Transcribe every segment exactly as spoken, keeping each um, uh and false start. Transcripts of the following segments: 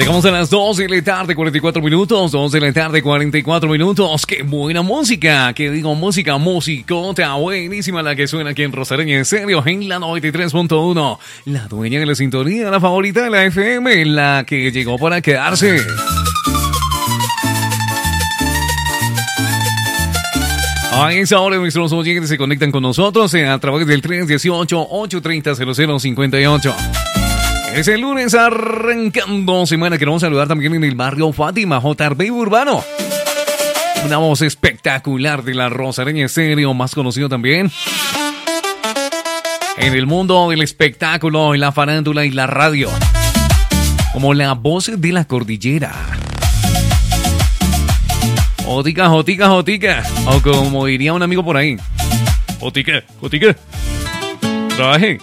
Llegamos a las dos de la tarde, cuarenta y cuatro minutos. dos de la tarde, cuarenta y cuatro minutos. ¡Qué buena música! Que digo música, musicota buenísima la que suena aquí en Rosareña en Serio, en la noventa y tres punto uno. La dueña de la sintonía, la favorita de la F M, la que llegó para quedarse. A esa hora nuestros oyentes se conectan con nosotros a través del tres uno ocho, ocho tres cero, cero cero cinco ocho. Es el lunes arrancando semana. Queremos saludar también en el barrio Fátima, J R B Urbano. Una voz espectacular de la Rosareña Estéreo, más conocido también en el mundo del espectáculo, en la farándula y la radio, como la voz de la cordillera. Jotica, jotica, jotica. O como diría un amigo por ahí. Jotica, jotica. Trabaje.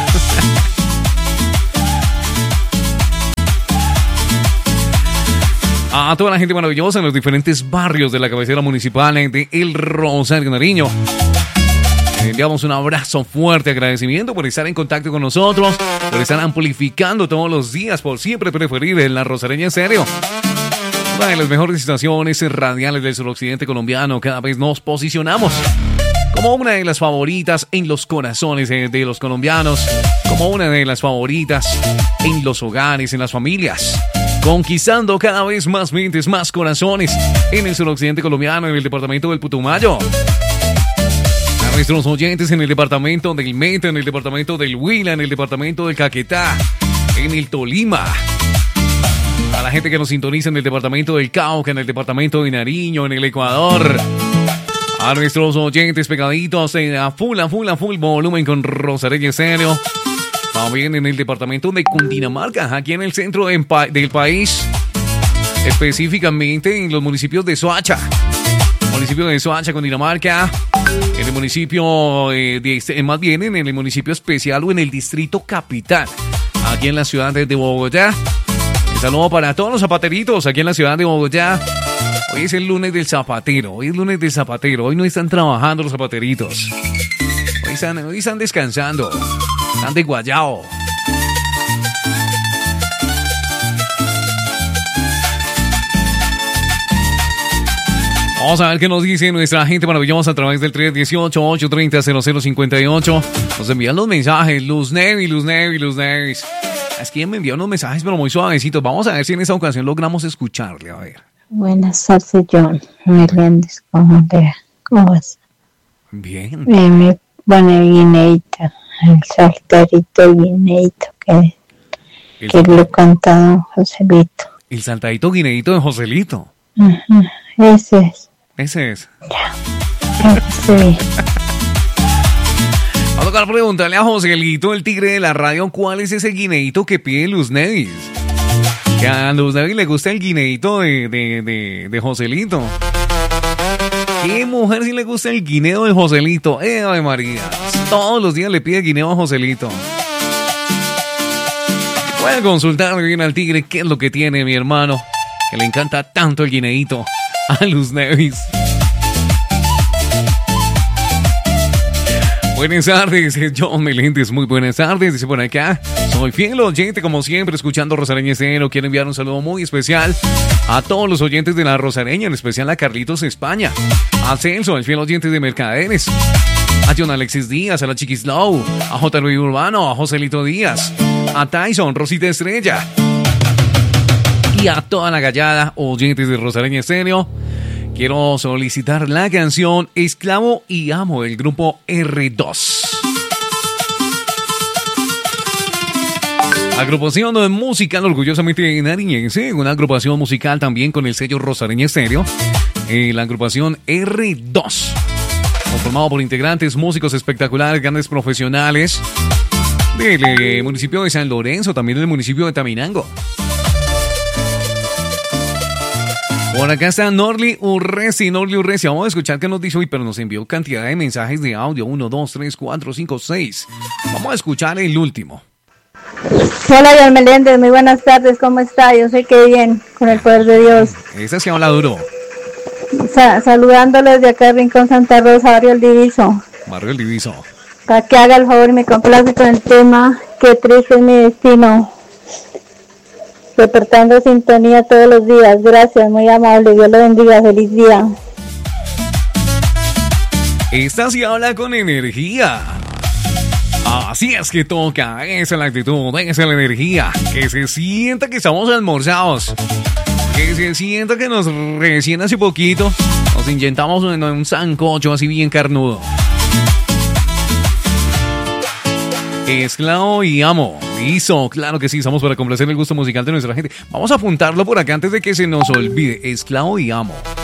A toda la gente maravillosa en los diferentes barrios de la cabecera municipal de El Rosario, Nariño. Le enviamos un abrazo fuerte, agradecimiento por estar en contacto con nosotros, por estar amplificando todos los días, por siempre preferir en la Rosareña Estéreo. Una de las mejores estaciones radiales del suroccidente colombiano. Cada vez nos posicionamos como una de las favoritas en los corazones de, de los colombianos, como una de las favoritas en los hogares, en las familias, conquistando cada vez más mentes, más corazones en el suroccidente colombiano, en el departamento del Putumayo. A nuestros oyentes en el departamento del Meta, en el departamento del Huila, en el departamento del Caquetá, en el Tolima. A la gente que nos sintoniza en el departamento del Cauca, en el departamento de Nariño, en el Ecuador. A nuestros oyentes pegaditos eh, a full, a full, a full volumen con Rosareña Estéreo. También en el departamento de Cundinamarca, aquí en el centro de pa- del país, específicamente en los municipios de Soacha, municipio de Soacha, Cundinamarca, en el municipio, eh, de, más bien en el municipio especial o en el distrito capital, aquí en la ciudad de, de Bogotá. Un saludo para todos los zapateritos aquí en la ciudad de Bogotá. Hoy es el lunes del zapatero, hoy es lunes del zapatero, hoy no están trabajando los zapateritos, hoy están, hoy están descansando. Están de guayao. Vamos a ver qué nos dice nuestra gente maravillosa a través del tres uno ocho, ocho tres cero, cero cero cinco ocho. Nos envían los mensajes. Luz Nevi, Luz Nevi, Luz Nevi. Es que me envió unos mensajes, pero muy suavecitos. Vamos a ver si en esta ocasión logramos escucharle. A ver. Buenas tardes, John. Meléndez, ¿cómo te ¿Cómo vas? Bien. Me, me pone guineita. El salterito guineito que, el, que lo canta don Joselito. El saltadito guineito de Joselito. Uh-huh. Ese es. Ese es. Ya. Sí. Vamos a tocar preguntarle a Joselito, el tigre de la radio, cuál es ese guineito que pide Luz Nevis. Que a Luz Nevis le gusta el guineito de, de, de, de Joselito. ¿Qué mujer si le gusta el guineo de Joselito? ¡Eh, Ave María! Todos los días le pide guineo a Joselito. Voy a consultar bien al tigre qué es lo que tiene mi hermano, que le encanta tanto el guineito a Luz Nevis. Buenas tardes, John Meléndez, muy buenas tardes, dice por acá. Soy fiel oyente, como siempre, escuchando Rosareña Estéreo. Quiero enviar un saludo muy especial a todos los oyentes de la Rosareña, en especial a Carlitos España, a Celso, el fiel oyente de Mercaderes, a John Alexis Díaz, a la Chiquislow, a J R B Urbano, a Joselito Díaz, a Tyson, Rosita Estrella y a toda la gallada oyentes de Rosareña Estéreo. Quiero solicitar la canción Esclavo y Amo del grupo R dos. Agrupación musical orgullosamente nariñense, una agrupación musical también con el sello Rosareña Estéreo, eh, la agrupación R dos, conformado por integrantes, músicos espectaculares, grandes profesionales del eh, municipio de San Lorenzo, también del municipio de Taminango. Por acá está Norly Urresi, Norly Urresi. Vamos a escuchar qué nos dice hoy, pero nos envió cantidad de mensajes de audio. uno, dos, tres, cuatro, cinco, seis. Vamos a escuchar el último. Hola, John Meléndez. Muy buenas tardes. ¿Cómo está? Yo sé que bien, con el poder de Dios. Esa sí habla duro. Sa- saludándoles de acá, Rincón Santa Rosa, Barrio El Diviso. Barrio El Diviso. Para que haga el favor y me complace con el tema Qué triste es mi destino. reportando sintonía todos los días. Gracias, muy amable. Dios lo bendiga. Feliz día. Esta sí habla con energía. Así es que toca. Esa es la actitud, esa es la energía. Que se sienta que estamos almorzados. Que se sienta que nos recién hace poquito nos inyectamos en un sancocho así bien carnudo. Esclavo y amo. Listo, claro que sí, estamos para complacer el gusto musical de nuestra gente. Vamos a apuntarlo por acá antes de que se nos olvide. Esclavo y amo.